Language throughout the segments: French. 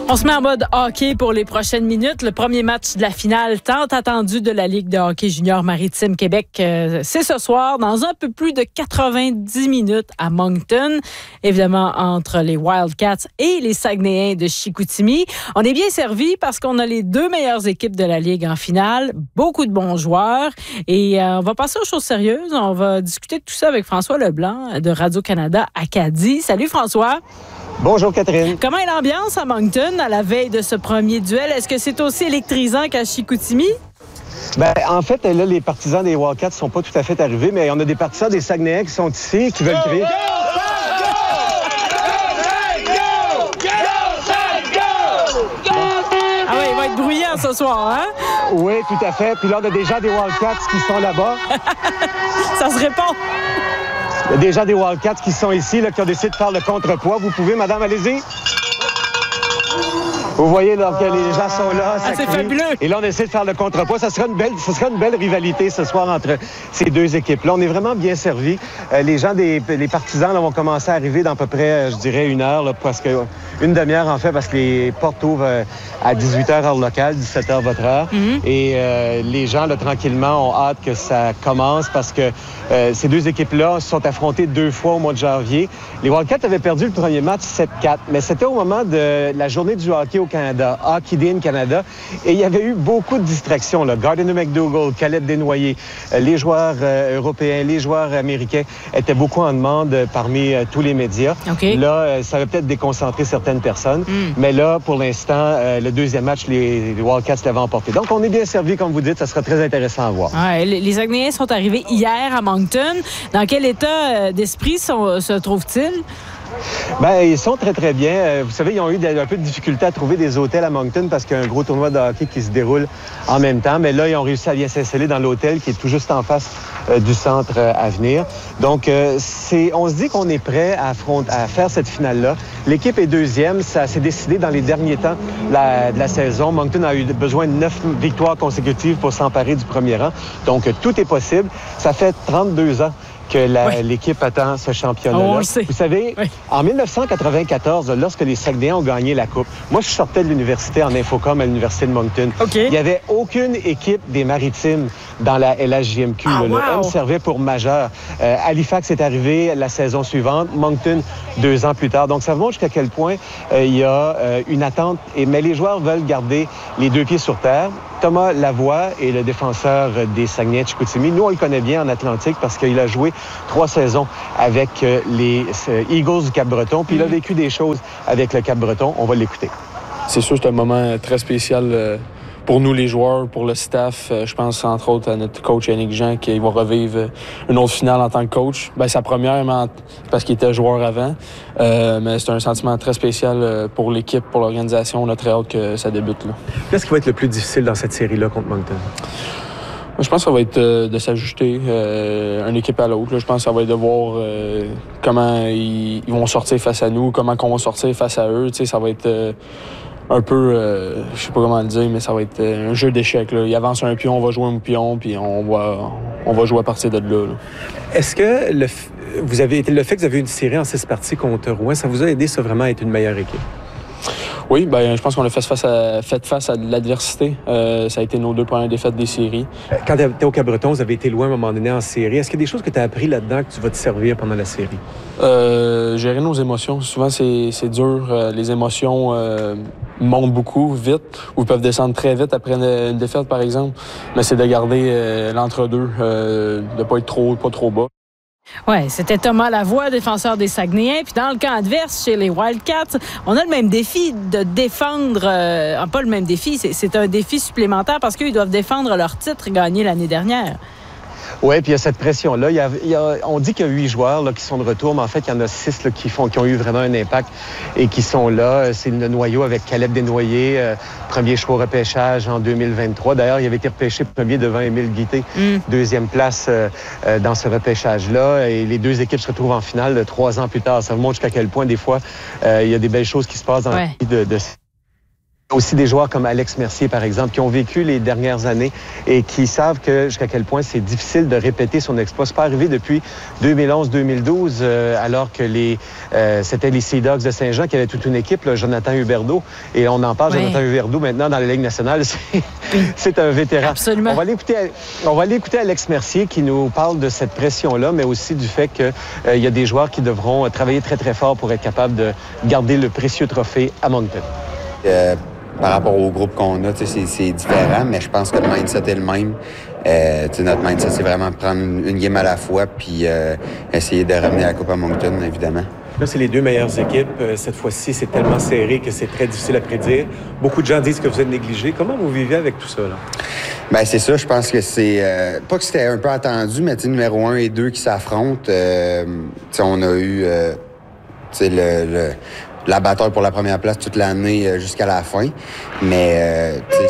On se met en mode hockey pour les prochaines minutes. Le premier match de la finale tant attendu de la Ligue de hockey junior maritime Québec, c'est ce soir dans un peu plus de 90 minutes à Moncton. Évidemment, entre les Wildcats et les Saguenayens de Chicoutimi. On est bien servi parce qu'on a les deux meilleures équipes de la Ligue en finale, beaucoup de bons joueurs. Et on va passer aux choses sérieuses. On va discuter de tout ça avec François Leblanc de Radio-Canada Acadie. Salut François. Bonjour Catherine. Comment est l'ambiance à Moncton à la veille de ce premier duel? Est-ce que c'est aussi électrisant qu'à Chicoutimi? En fait, là, les partisans des Wildcats ne sont pas tout à fait arrivés, mais on a des partisans des Saguenayens qui sont ici et qui veulent crier. Ah oui, il va être bruyant ce soir, hein? Oui, tout à fait. Puis là, on a des gens des Wildcats qui sont là-bas. Ça se répond. Il y a des gens des Wildcats qui sont ici, là, qui ont décidé de faire le contrepoids. Vous pouvez, madame, allez-y. Vous voyez là, que les gens sont là. C'est fabuleux. Et là, on essaie de faire le contrepoids. Ce sera une belle rivalité ce soir entre ces deux équipes-là. On est vraiment bien servis. Les gens, les partisans là, vont commencer à arriver dans à peu près, je dirais, une heure, là, presque une demi-heure en fait, parce que les portes ouvrent à 18h heure locale, 17h votre heure. Mm-hmm. Et les gens, là, tranquillement, ont hâte que ça commence parce que ces deux équipes-là se sont affrontées 2 fois au mois de janvier. Les Wildcats avaient perdu le premier match 7-4, mais c'était au moment de la journée du hockey au Canada, Hockey Day in Canada, et il y avait eu beaucoup de distractions. Là. Gardiner McDougall, Caleb Desnoyers, les joueurs européens, les joueurs américains étaient beaucoup en demande parmi tous les médias. Okay. Là, ça va peut-être déconcentrer certaines personnes, mais là, pour l'instant, le deuxième match, les Wildcats l'avaient emporté. Donc, on est bien servi, comme vous dites, ça sera très intéressant à voir. Ouais, les Saguenayens sont arrivés hier à Moncton. Dans quel état d'esprit se trouvent-ils? Ils sont très, très bien. Vous savez, ils ont eu un peu de difficulté à trouver des hôtels à Moncton parce qu'il y a un gros tournoi de hockey qui se déroule en même temps. Mais là, ils ont réussi à bien s'installer dans l'hôtel qui est tout juste en face du centre Avenir. Donc, on se dit qu'on est prêt à faire cette finale-là. L'équipe est deuxième. Ça s'est décidé dans les derniers temps de la saison. Moncton a eu besoin de 9 victoires consécutives pour s'emparer du premier rang. Donc, tout est possible. Ça fait 32 ans que l'équipe attend ce championnat-là. Vous savez, en 1994, lorsque les Saguenayens ont gagné la Coupe, moi, je sortais de l'université en Infocom à l'université de Moncton. Il n'y avait aucune équipe des Maritimes dans la LHJMQ. Le M servait pour majeur. Halifax est arrivé la saison suivante, Moncton 2 ans plus tard. Donc, ça montre jusqu'à quel point il y a une attente. Mais les joueurs veulent garder les 2 pieds sur terre. Thomas Lavoie est le défenseur des Saguenayens de Chicoutimi. Nous, on le connaît bien en Atlantique parce qu'il a joué 3 saisons avec les Eagles du Cap-Breton. Puis il a vécu des choses avec le Cap-Breton. On va l'écouter. C'est sûr, c'est un moment très spécial pour nous, les joueurs, pour le staff. Je pense, entre autres, à notre coach Yannick Jean qui va revivre une autre finale en tant que coach. Sa première, parce qu'il était joueur avant. Mais c'est un sentiment très spécial pour l'équipe, pour l'organisation. On a très hâte que ça débute. Qu'est-ce qui va être le plus difficile dans cette série-là contre Moncton? Je pense que ça va être de s'ajuster une équipe à l'autre. Je pense que ça va être de voir comment ils vont sortir face à nous, comment on va sortir face à eux. Ça va être un peu, je sais pas comment le dire, mais ça va être un jeu d'échecs. Ils avancent un pion, on va jouer un pion, puis on va jouer à partir de là. Est-ce que le fait que vous avez eu une série en 6 parties contre Rouen, ça vous a aidé ça vraiment à être une meilleure équipe? Oui, je pense qu'on a fait face à de l'adversité. Ça a été nos 2 premières défaites des séries. Quand tu étais au Cap-Breton, vous avez été loin à un moment donné en série. Est-ce qu'il y a des choses que tu as appris là-dedans que tu vas te servir pendant la série? Gérer nos émotions. Souvent, c'est dur. Les émotions montent beaucoup, vite, ou peuvent descendre très vite après une défaite, par exemple. Mais c'est de garder l'entre-deux, de ne pas être pas trop bas. Oui, c'était Thomas Lavoie, défenseur des Saguenayens. Puis dans le camp adverse, chez les Wildcats, on a le même défi de défendre... pas le même défi, c'est un défi supplémentaire parce qu'ils doivent défendre leur titre gagné l'année dernière. Oui, puis il y a cette pression-là. On dit qu'il y a 8 joueurs là, qui sont de retour, mais en fait, il y en a 6 là, qui ont eu vraiment un impact et qui sont là. C'est le noyau avec Caleb Desnoyers, premier choix au repêchage en 2023. D'ailleurs, il avait été repêché premier devant Émile Guité, 2e place dans ce repêchage-là. Et les 2 équipes se retrouvent en finale 3 ans plus tard. Ça vous montre jusqu'à quel point, des fois, il y a des belles choses qui se passent dans la vie de Aussi des joueurs comme Alex Mercier, par exemple, qui ont vécu les dernières années et qui savent que jusqu'à quel point c'est difficile de répéter son exploit. C'est pas arrivé depuis 2011-2012, alors que c'était les Sea Dogs de Saint-Jean qui avaient toute une équipe, là, Jonathan Huberdeau. Et on en parle, oui. Jonathan Huberdeau, maintenant, dans la Ligue nationale, c'est un vétéran. Absolument. On va aller écouter Alex Mercier qui nous parle de cette pression-là, mais aussi du fait qu'il y a des joueurs qui devront travailler très, très fort pour être capables de garder le précieux trophée à Moncton. Par rapport au groupe qu'on a, c'est différent, mais je pense que le mindset est le même. Notre mindset, c'est vraiment prendre une game à la fois puis essayer de ramener la Coupe à Moncton, évidemment. Là, c'est les deux meilleures équipes. Cette fois-ci, c'est tellement serré que c'est très difficile à prédire. Beaucoup de gens disent que vous êtes négligé. Comment vous vivez avec tout ça, là? Bien, c'est ça. Je pense que c'est... pas que c'était un peu attendu, mais numéro 1 et 2 qui s'affrontent. On a eu la bataille pour la première place toute l'année jusqu'à la fin. Mais,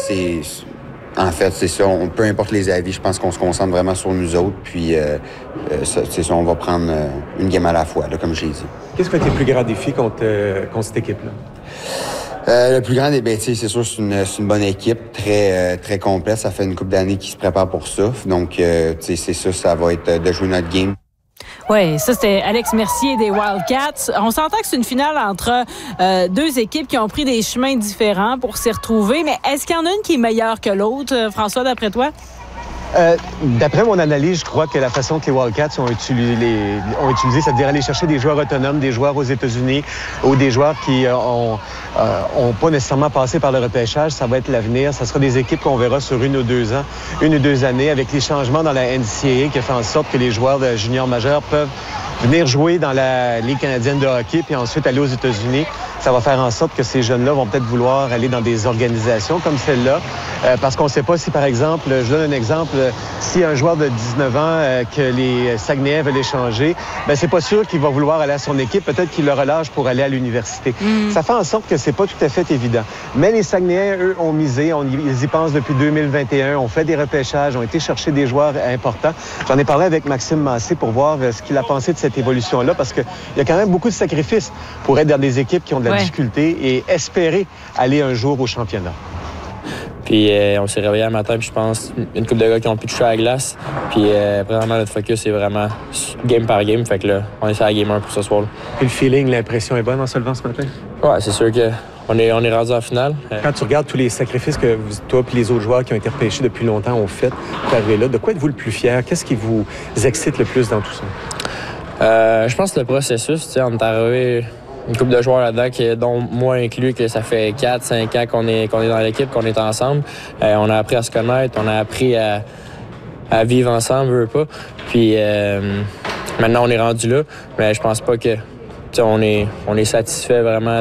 en fait, c'est ça. Peu importe les avis, je pense qu'on se concentre vraiment sur nous autres. Puis, c'est ça, on va prendre une game à la fois, là, comme j'ai dit. Qu'est-ce qui a été le plus grand défi contre cette équipe-là? Le plus grand défi, c'est sûr, c'est une bonne équipe, très, très complète. Ça fait une couple d'années qu'ils se préparent pour ça. Donc, c'est ça, ça va être de jouer notre game. Oui, ça, c'était Alex Mercier des Wildcats. On s'entend que c'est une finale entre deux équipes qui ont pris des chemins différents pour s'y retrouver. Mais est-ce qu'il y en a une qui est meilleure que l'autre, François, d'après toi? D'après mon analyse, je crois que la façon que les Wildcats ont utilisé, c'est-à-dire aller chercher des joueurs autonomes, des joueurs aux États-Unis ou des joueurs qui ont pas nécessairement passé par le repêchage, ça va être l'avenir. Ça sera des équipes qu'on verra sur 1 ou 2 ans, 1 ou 2 années, avec les changements dans la NCAA qui fait en sorte que les joueurs de juniors majeurs peuvent venir jouer dans la Ligue canadienne de hockey puis ensuite aller aux États-Unis. Ça va faire en sorte que ces jeunes-là vont peut-être vouloir aller dans des organisations comme celle-là parce qu'on ne sait pas si, par exemple, je donne un exemple, si un joueur de 19 ans que les Saguenayens veulent échanger, bien, c'est pas sûr qu'il va vouloir aller à son équipe. Peut-être qu'il le relâche pour aller à l'université. Ça fait en sorte que c'est pas tout à fait évident. Mais les Saguenayens, eux, ont misé. Ils y pensent depuis 2021. On fait des repêchages, ont été chercher des joueurs importants. J'en ai parlé avec Maxime Massé pour voir ce qu'il a pensé de cette évolution-là parce qu'il y a quand même beaucoup de sacrifices pour être dans des équipes qui ont de la difficulté et espérer aller un jour au championnat. Puis on s'est réveillé un matin, puis je pense une couple de gars qui ont pu toucher à la glace. Puis vraiment, notre focus est vraiment game par game. Fait que là, on est sur la game 1 pour ce soir. Et le feeling, l'impression est bonne en se levant ce matin? Ouais, c'est sûr qu'on est rendu en finale. Quand tu regardes tous les sacrifices que toi et les autres joueurs qui ont été repêchés depuis longtemps ont fait pour arriver là, de quoi êtes-vous le plus fier? Qu'est-ce qui vous excite le plus dans tout ça? Je pense que le processus, on est arrivé une couple de joueurs là-dedans, dont moi inclus, que ça fait 4-5 ans qu'on est dans l'équipe, qu'on est ensemble. On a appris à se connaître, on a appris à vivre ensemble, veut pas. Puis maintenant, on est rendu là, mais je pense pas que on est satisfait vraiment